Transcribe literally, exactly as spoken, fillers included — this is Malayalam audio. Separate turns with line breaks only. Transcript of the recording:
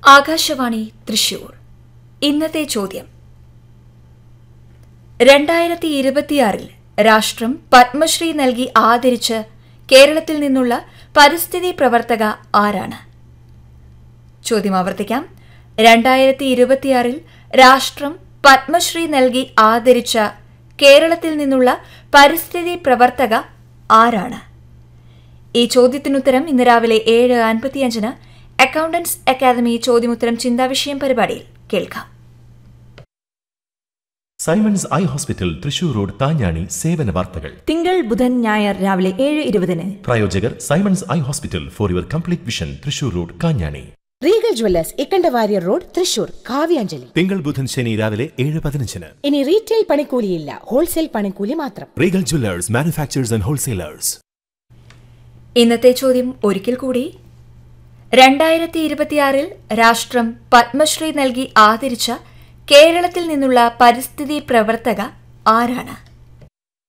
ആകാശവാണി തൃശൂർ. ഇന്നത്തെ ചോദ്യം: രണ്ടായിരത്തി ഇരുപത്തിയാറിൽ രാഷ്ട്രം പത്മശ്രീ നൽകി ആദരിച്ച് കേരളത്തിൽ നിന്നുള്ള പരിസ്ഥിതി പ്രവർത്തക ആരാണ്? ചോദ്യം ആവർത്തിക്കാം. രണ്ടായിരത്തി ഇരുപത്തിയാറിൽ രാഷ്ട്രം പത്മശ്രീ നൽകി ആദരിച്ച കേരളത്തിൽ നിന്നുള്ള പരിസ്ഥിതി പ്രവർത്തക ആരാണ്? ഈ ചോദ്യത്തിനുത്തരം ഇന്ന് രാവിലെ ഏഴ് അൻപത്തിയഞ്ചിന് അക്കൌണ്ടൻസ് അക്കാദമി ചോദ്യമുത്തരം ചിന്താവിഷയം പരിപാടിയിൽ കേൾക്കാം.
Symons eye hospital Thrissur road താഞ്ഞാണി സേവന വാർത്തകൾ
തിങ്കൾ ബുധൻ ഞായർ രാവിലെ ഏഴ് ഇരുപതിന്.
പ്രായോജകർ Symons eye hospital for your complete vision Thrissur road Kanjani.
Regal Jewellers Ikkanda Warrier road Thrissur. Kavyanjali
തിങ്കൾ ബുധൻ ശനി രാവിലെ ഏഴ് പതിനഞ്ചിന്.
ഇനി റീറ്റെയിൽ പണിക്കൂലിയില്ല, ഹോൾസെയിൽ പണിക്കൂലി മാത്രം.
Regal Jewellers manufacturers and wholesalers.
ഇന്നത്തെ ചോദ്യം ഒരിക്കൽ കൂടി: രണ്ടായിരത്തി ഇരുപത്തിയാറിൽ രാഷ്ട്രം പത്മശ്രീ നൽകി ആദരിച്ച കേരളത്തിൽ നിന്നുള്ള പരിസ്ഥിതി പ്രവർത്തക ആരാണ്?